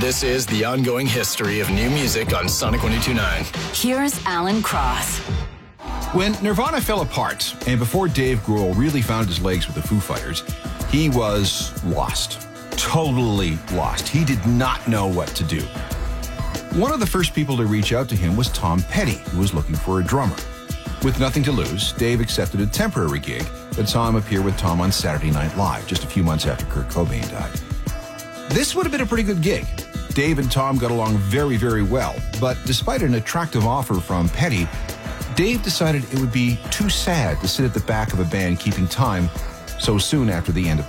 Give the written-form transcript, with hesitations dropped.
This is the ongoing history of new music on Sonic 102.9. Here's Alan Cross. When Nirvana fell apart, and before Dave Grohl really found his legs with the Foo Fighters, he was lost. Totally lost. He did not know what to do. One of the first people to reach out to him was Tom Petty, who was looking for a drummer. With nothing to lose, Dave accepted a temporary gig that saw him appear with Tom on Saturday Night Live, just a few months after Kurt Cobain died. This would have been a pretty good gig. Dave and Tom got along very, very well, but despite an attractive offer from Petty, Dave decided it would be too sad to sit at the back of a band keeping time so soon after the end of